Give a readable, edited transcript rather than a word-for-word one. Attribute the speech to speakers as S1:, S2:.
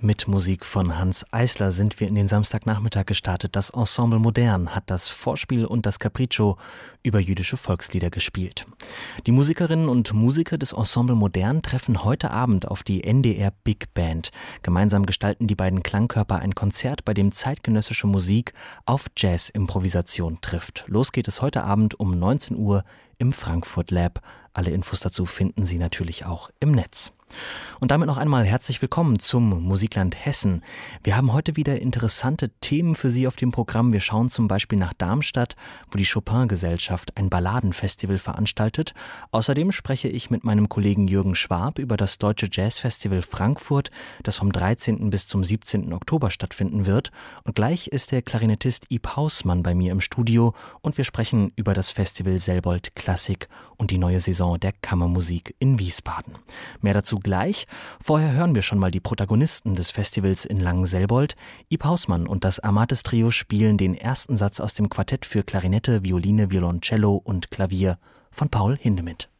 S1: Mit Musik von Hanns Eisler sind wir in den Samstagnachmittag gestartet. Das Ensemble Modern hat das Vorspiel und das Capriccio über jüdische Volkslieder gespielt. Die Musikerinnen und Musiker des Ensemble Modern treffen heute Abend auf die NDR Big Band. Gemeinsam gestalten die beiden Klangkörper ein Konzert, bei dem zeitgenössische Musik auf Jazz-Improvisation trifft. Los geht es heute Abend um 19 Uhr im Frankfurt Lab. Alle Infos dazu finden Sie natürlich auch im Netz. Und damit noch einmal herzlich willkommen zum Musikland Hessen. Wir haben heute wieder interessante Themen für Sie auf dem Programm. Wir schauen zum Beispiel nach Darmstadt, wo die Chopin-Gesellschaft ein Balladenfestival veranstaltet. Außerdem spreche ich mit meinem Kollegen Jürgen Schwab über das Deutsche Jazzfestival Frankfurt, das vom 13. bis zum 17. Oktober stattfinden wird. Und gleich ist der Klarinettist Ib Hausmann bei mir im Studio und wir sprechen über das Festival Selbold Klassik und die neue Saison der Kammermusik in Wiesbaden. Mehr dazu gleich. Vorher hören wir schon mal die Protagonisten des Festivals in Langenselbold. Ib Hausmann und das Amatis-Trio spielen den ersten Satz aus dem Quartett für Klarinette, Violine, Violoncello und Klavier von Paul Hindemith.